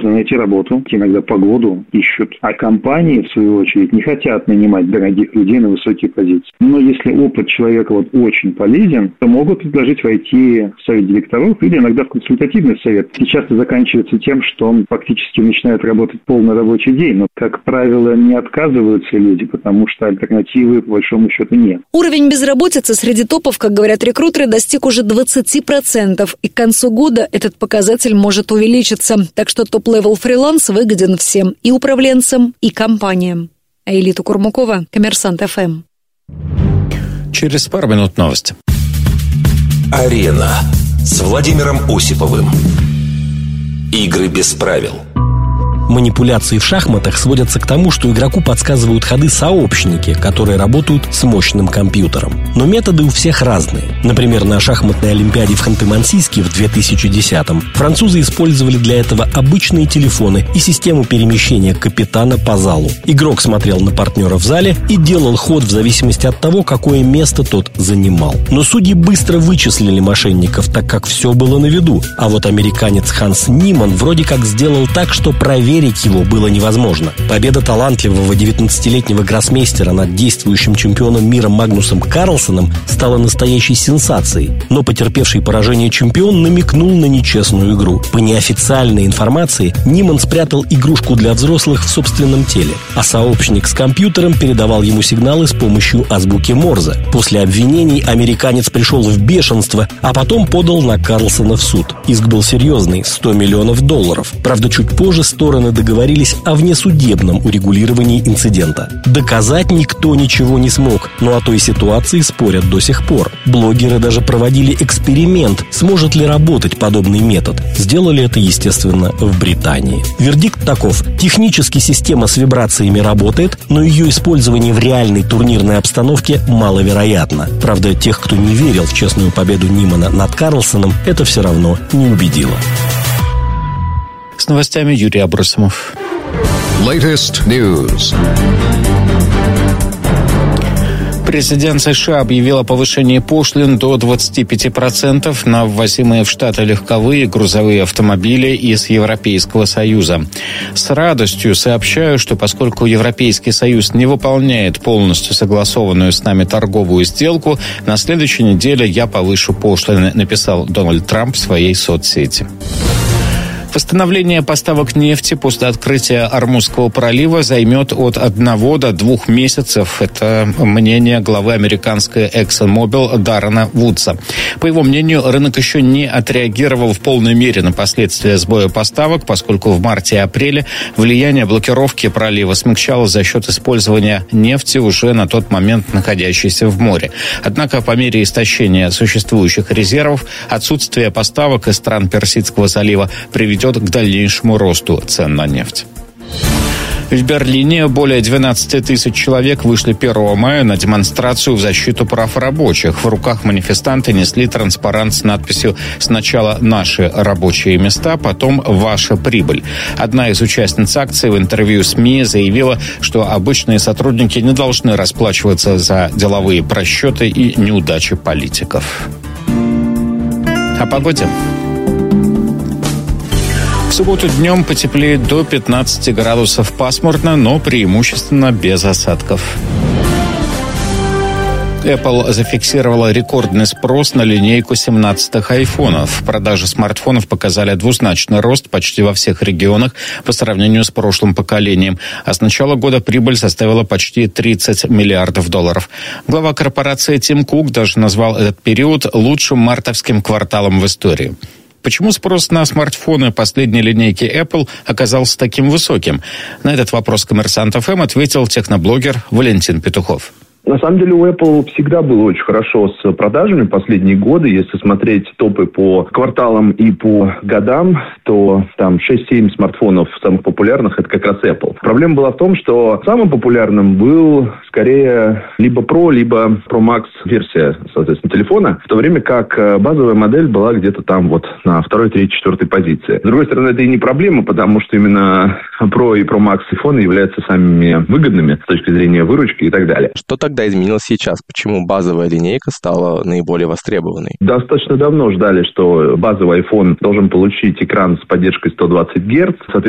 трудно найти работу, иногда погоду ищут. А компании, в свою очередь, не хотят нанимать дорогих людей на высокие позиции. Но если опыт человека очень полезен, то могут предложить войти в совет директоров или иногда в консультативный совет. И часто заканчивается тем, что он фактически начинает работать полный рабочий день. Но, как правило, не отказываются люди, потому что альтернативы, по большому счету, нет. Уровень безработицы среди топов, как говорят рекрутеры, достиг уже 20%. И к концу года этот показатель может увеличиться. Так что топ-левел фриланс выгоден всем, и управленцам, и компаниям. Аэлита Курмукова, Коммерсант ФМ. Через пару минут новости. Арена с Владимиром Осиповым. Игры без правил. Манипуляции в шахматах сводятся к тому, что игроку подсказывают ходы сообщники, которые работают с мощным компьютером. Но методы у всех разные. Например, на шахматной олимпиаде в Ханты-Мансийске в 2010-м французы использовали для этого обычные телефоны и систему перемещения капитана по залу. Игрок смотрел на партнера в зале и делал ход в зависимости от того, какое место тот занимал. Но судьи быстро вычислили мошенников, так как все было на виду. А вот американец Ханс Ниман вроде как сделал так, что проверить его было невозможно. Победа талантливого 19-летнего гроссмейстера над действующим чемпионом мира Магнусом Карлсеном стала настоящей сенсацией. Но потерпевший поражение чемпион намекнул на нечестную игру. По неофициальной информации, Ниман спрятал игрушку для взрослых в собственном теле, а сообщник с компьютером передавал ему сигналы с помощью азбуки Морзе. После обвинений американец пришел в бешенство, а потом подал на Карлсена в суд. Иск был серьезный – $100 миллионов. Правда, чуть позже стороны договорились о внесудебном урегулировании инцидента. Доказать никто ничего не смог, но о той ситуации спорят до сих пор. Блогеры даже проводили эксперимент, сможет ли работать подобный метод. Сделали это, естественно, в Британии. Вердикт таков. Технически система с вибрациями работает, но ее использование в реальной турнирной обстановке маловероятно. Правда, тех, кто не верил в честную победу Нимана над Карлсеном, это все равно не убедило. С новостями Юрий Абросимов. Latest news. Президент США объявил о повышении пошлин до 25% на ввозимые в Штаты легковые и грузовые автомобили из Европейского Союза. С радостью сообщаю, что поскольку Европейский Союз не выполняет полностью согласованную с нами торговую сделку, на следующей неделе я повышу пошлины, написал Дональд Трамп в своей соцсети. Восстановление поставок нефти после открытия Ормузского пролива займет от 1 до 2 месяцев. Это мнение главы американской ExxonMobil Даррена Вудса. По его мнению, рынок еще не отреагировал в полной мере на последствия сбоя поставок, поскольку в марте и апреле влияние блокировки пролива смягчалось за счет использования нефти, уже на тот момент находящейся в море. Однако по мере истощения существующих резервов отсутствие поставок из стран Персидского залива приведет к дальнейшему росту цен на нефть. В Берлине более 12 тысяч человек вышли 1 мая на демонстрацию в защиту прав рабочих. В руках манифестанты несли транспарант с надписью «Сначала наши рабочие места, потом ваша прибыль». Одна из участниц акции в интервью СМИ заявила, что обычные сотрудники не должны расплачиваться за деловые просчеты и неудачи политиков. О погоде. В субботу днем потеплеет до 15 градусов, пасмурно, но преимущественно без осадков. Apple зафиксировала рекордный спрос на линейку 17-х айфонов. Продажи смартфонов показали двузначный рост почти во всех регионах по сравнению с прошлым поколением. А с начала года прибыль составила почти $30 миллиардов. Глава корпорации Тим Кук даже назвал этот период лучшим мартовским кварталом в истории. Почему спрос на смартфоны последней линейки Apple оказался таким высоким? На этот вопрос «Коммерсант ФМ» ответил техноблогер Валентин Петухов. На самом деле у Apple всегда было очень хорошо с продажами последние годы. Если смотреть топы по кварталам и по годам, то там 6-7 смартфонов самых популярных – это как раз Apple. Проблема была в том, что самым популярным был скорее либо Pro, либо Pro Max версия, соответственно, телефона, в то время как базовая модель была где-то там вот на 2, 3, 4 позиции. С другой стороны, это и не проблема, потому что именно Pro и Pro Max телефоны являются самыми выгодными с точки зрения выручки и так далее. Что тогда изменилось сейчас? Почему базовая линейка стала наиболее востребованной? Достаточно давно ждали, что базовый iPhone должен получить экран с поддержкой 120 Гц.